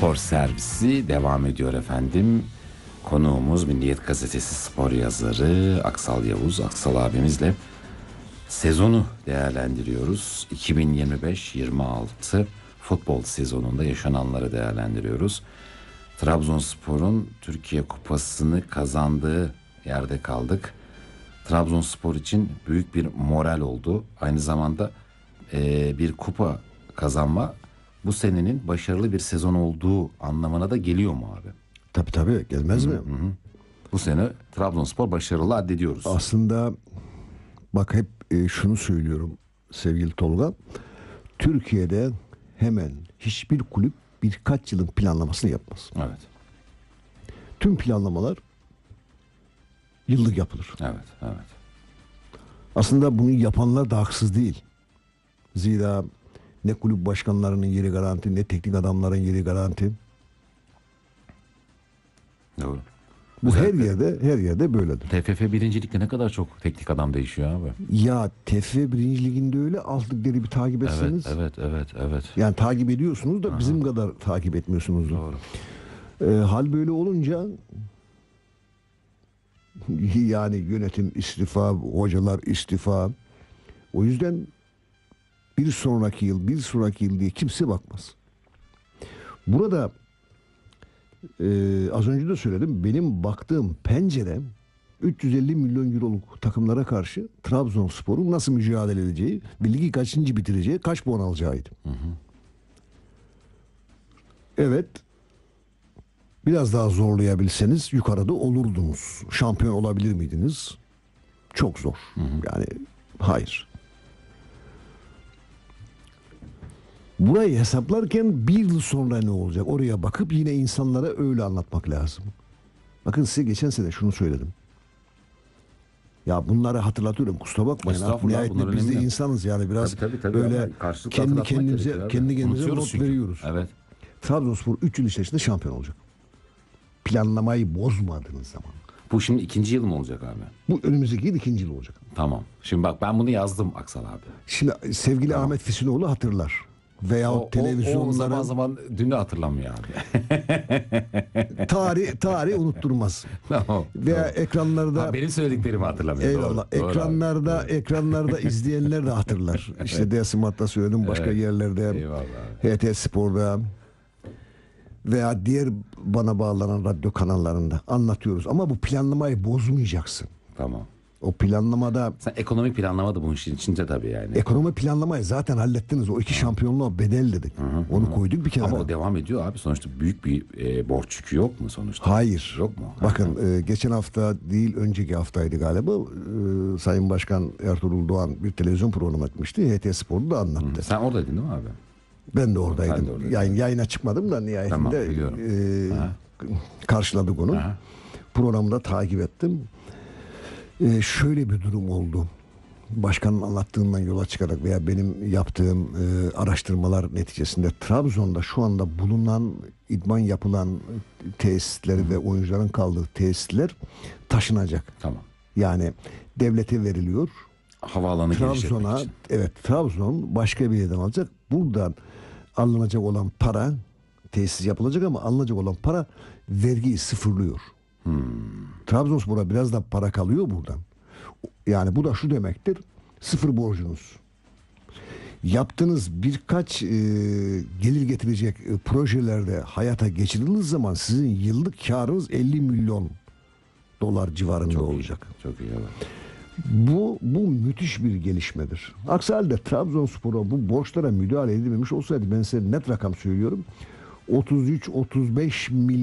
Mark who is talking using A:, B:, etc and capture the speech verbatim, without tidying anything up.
A: Spor servisi devam ediyor efendim. Konuğumuz Milliyet Gazetesi spor yazarı Aksal Yavuz. Aksal abimizle sezonu değerlendiriyoruz. iki bin yirmi beş yirmi altı futbol sezonunda yaşananları değerlendiriyoruz. Trabzonspor'un Türkiye Kupası'nı kazandığı yerde kaldık. Trabzonspor için büyük bir moral oldu. Aynı zamanda e, bir kupa kazanma bu senenin başarılı bir sezon olduğu anlamına da geliyor mu abi?
B: Tabii tabii, gelmez mi?
A: Hı hı. Bu sene Trabzonspor başarılı addediyoruz.
B: Aslında bak hep e, şunu söylüyorum sevgili Tolga. Türkiye'de hemen hiçbir kulüp birkaç yılın planlamasını yapmaz.
A: Evet.
B: Tüm planlamalar yıllık yapılır.
A: Evet, evet.
B: Aslında bunu yapanlar da haksız değil. Zira ne kulüp başkanlarının yeri garanti, ne teknik adamların yeri garanti.
A: Doğru.
B: Bu
A: Özellikle
B: her yerde her yerde böyledir.
A: T F F birincilikte ne kadar çok teknik adam değişiyor abi.
B: Ya T F F birinci liginde öyle, alt ligleri bir takip etseniz.
A: Evet, evet, evet, evet.
B: Yani takip ediyorsunuz da Aha. bizim kadar takip etmiyorsunuz.
A: Doğru.
B: Ee, hal böyle olunca yani yönetim istifa, hocalar istifa. O yüzden bir sonraki yıl, bir sonraki yıl diye kimse bakmaz. Burada e, az önce de söyledim, benim baktığım pencere üç yüz elli milyon euroluk takımlara karşı Trabzonspor'un nasıl mücadele edeceği ve ligi kaçıncı bitireceği, kaç puan alacağıydı. Hı hı. Evet, biraz daha zorlayabilseniz yukarıda olurdunuz. Şampiyon olabilir miydiniz? Çok zor. Hı hı. Yani hayır. Burayı hesaplarken bir yıl sonra ne olacak? Oraya bakıp yine insanlara öyle anlatmak lazım. Bakın size geçen sene şunu söyledim. Ya bunları hatırlatıyorum. Kusura bakmayın. Nihayetinde biz de insanız yani, biraz tabii, tabii, tabii, böyle kendi kendimize kendi kendimize not çünkü. veriyoruz.
A: Evet.
B: Trabzonspor üç yıl içerisinde şampiyon olacak. Planlamayı bozmadığınız zaman.
A: Bu şimdi ikinci yıl mı olacak abi?
B: Bu önümüzdeki yıl ikinci yıl olacak.
A: Tamam. Şimdi bak ben bunu yazdım Aksal abi.
B: Şimdi sevgili tamam. Ahmet Füsunoğlu hatırlar. Veyahut televizyonların... O, o
A: zaman zaman dünü hatırlamıyor abi.
B: tarih tarih unutturmaz.
A: Tamam,
B: Veya
A: tamam.
B: ekranlarda...
A: Ha, benim söylediklerimi hatırlamıyor.
B: Eyvallah.
A: Doğru,
B: ekranlarda
A: doğru
B: ekranlarda izleyenler de hatırlar. İşte Desimat'ta söyledim, başka
A: evet.
B: yerlerde.
A: Eyvallah.
B: H T Spor'da veya diğer bana bağlanan radyo kanallarında anlatıyoruz. Ama bu planlamayı bozmayacaksın.
A: Tamam.
B: O planlamada...
A: Sen ekonomik planlama da bunun işin içinde tabii yani.
B: Ekonomi planlamayı zaten hallettiniz. O iki şampiyonluğa bedel dedik. Hı hı, Onu hı. koyduk bir kenara.
A: Ama o devam ediyor abi. Sonuçta büyük bir e, borç yükü yok mu sonuçta?
B: Hayır.
A: Yok mu?
B: Bakın e, geçen hafta değil, önceki haftaydı galiba. E, Sayın Başkan Ertuğrul Doğan bir televizyon programı etmişti. H T Spor'u da anlattı.
A: Hı. Sen oradaydın değil mi abi?
B: Ben de oradaydım. De yani yayına çıkmadım da nihayetinde tamam, e, karşıladık onu. Aha. Programda takip ettim. Ee, şöyle bir durum oldu. Başkanın anlattığından yola çıkarak veya benim yaptığım e, araştırmalar neticesinde Trabzon'da şu anda bulunan, idman yapılan tesisleri Hı. ve oyuncuların kaldığı tesisler taşınacak.
A: Tamam.
B: Yani devlete veriliyor.
A: Havaalanı
B: Trabzon'a, evet, Trabzon başka bir yerden alacak. Buradan alınacak olan para, tesis yapılacak ama alınacak olan para vergiyi sıfırlıyor. Hmm. Trabzonspor'a biraz da para kalıyor buradan. Yani bu da şu demektir: sıfır borcunuz. Yaptığınız birkaç e, gelir getirecek e, projelerde hayata geçirildiği zaman sizin yıllık karınız elli milyon dolar civarında
A: çok
B: olacak.
A: Iyi, çok iyi. Evet.
B: Bu bu müthiş bir gelişmedir. Aksi halde Trabzonspor'a bu borçlara müdahale edilmemiş olsaydı, ben size net rakam söylüyorum, otuz üç otuz beş milyon